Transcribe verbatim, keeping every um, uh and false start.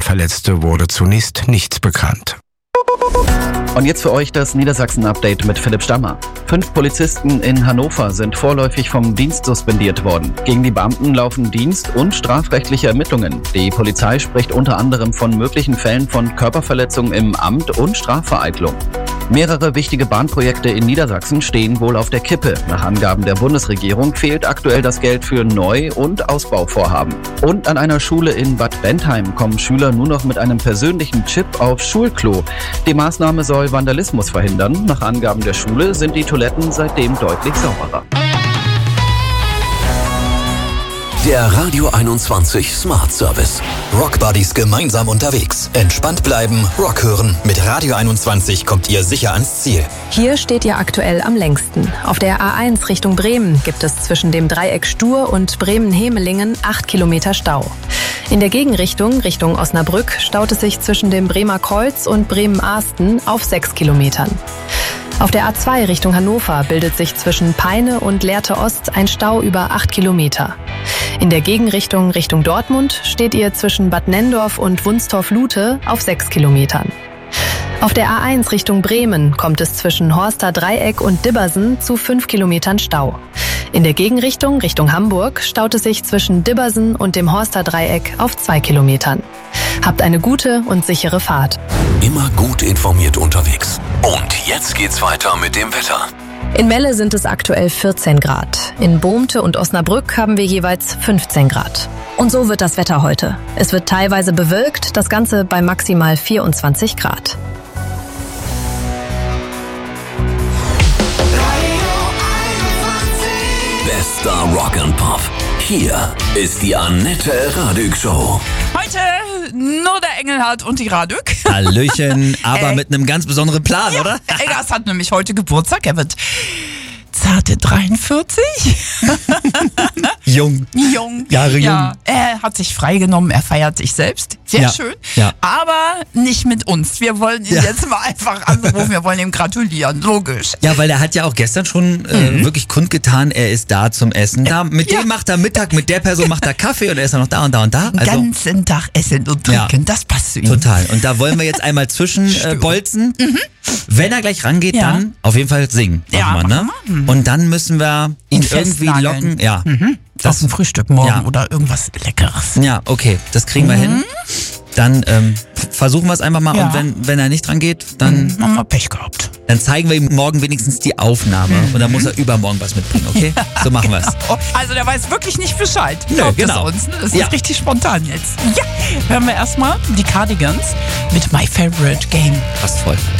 Verletzte wurde zunächst nichts bekannt. Und jetzt für euch das Niedersachsen-Update mit Philipp Stammer. Fünf Polizisten in Hannover sind vorläufig vom Dienst suspendiert worden. Gegen die Beamten laufen Dienst- und strafrechtliche Ermittlungen. Die Polizei spricht unter anderem von möglichen Fällen von Körperverletzung im Amt und Strafvereitlung. Mehrere wichtige Bahnprojekte in Niedersachsen stehen wohl auf der Kippe. Nach Angaben der Bundesregierung fehlt aktuell das Geld für Neu- und Ausbauvorhaben. Und an einer Schule in Bad Bentheim kommen Schüler nur noch mit einem persönlichen Chip aufs Schulklo. Die Maßnahme soll Vandalismus verhindern. Nach Angaben der Schule sind die Toiletten seitdem deutlich sauberer. Der Radio einundzwanzig Smart Service. Rock Buddies gemeinsam unterwegs. Entspannt bleiben, Rock hören. Mit Radio einundzwanzig kommt ihr sicher ans Ziel. Hier steht ihr aktuell am längsten. Auf der A eins Richtung Bremen gibt es zwischen dem Dreieck Stur und Bremen-Hemelingen acht Kilometer Stau. In der Gegenrichtung, Richtung Osnabrück, staut es sich zwischen dem Bremer Kreuz und Bremen-Ahsten auf sechs Kilometern. Auf der A zwei Richtung Hannover bildet sich zwischen Peine und Lehrte Ost ein Stau über acht Kilometer. In der Gegenrichtung Richtung Dortmund steht ihr zwischen Bad Nenndorf und Wunstorf-Lute auf sechs Kilometern. Auf der A eins Richtung Bremen kommt es zwischen Horster Dreieck und Dibbersen zu fünf Kilometern Stau. In der Gegenrichtung Richtung Hamburg staut es sich zwischen Dibbersen und dem Horster Dreieck auf zwei Kilometern. Habt eine gute und sichere Fahrt. Immer gut informiert unterwegs. Und jetzt geht's weiter mit dem Wetter. In Melle sind es aktuell vierzehn Grad. In Bohmte und Osnabrück haben wir jeweils fünfzehn Grad. Und so wird das Wetter heute. Es wird teilweise bewölkt, das Ganze bei maximal vierundzwanzig Grad. Bester Rock and Pop. Hier ist die Annette Radück Show. Heute nur der Engelhardt und die Radück. Hallöchen, aber Ey. mit einem ganz besonderen Plan, Ja, oder? Eggers hat nämlich heute Geburtstag. Er wird zarte dreiundvierzig. Jung. Jung. Jahre jung. Ja, er hat sich freigenommen, er feiert sich selbst. Sehr Ja, schön. ja. Aber nicht mit uns. Wir wollen ihn Ja. jetzt mal einfach anrufen. Wir wollen ihm gratulieren. Logisch. Ja, weil er hat ja auch gestern schon äh, wirklich kundgetan, er ist da zum Essen. Da, mit Ja. dem macht er Mittag, mit der Person macht er Kaffee und er ist dann noch da und da und da. Den Also, ganzen Tag essen und trinken. Ja. Das passt zu ihm. total. Und da wollen wir jetzt einmal zwischen äh, bolzen. Wenn er gleich rangeht, Ja. dann auf jeden Fall singen. Ja, Machen wir, ne? machen wir. Und dann müssen wir ihn Ihn irgendwie festnageln. locken. Ja. Das ist ein Frühstück morgen Ja. oder irgendwas Leckeres. Ja, okay, das kriegen wir hin. Dann ähm, f- versuchen wir es einfach mal Ja. und wenn, wenn er nicht dran geht, dann, Haben wir Pech gehabt. dann zeigen wir ihm morgen wenigstens die Aufnahme und dann muss er übermorgen was mitbringen, okay? So machen wir es. Oh, also der weiß wirklich nicht Bescheid. Nö, Glaubt es genau. uns, ne? Das Ja. ist richtig spontan jetzt. Ja, hören wir erstmal die Cardigans mit My Favorite Game. Passt voll.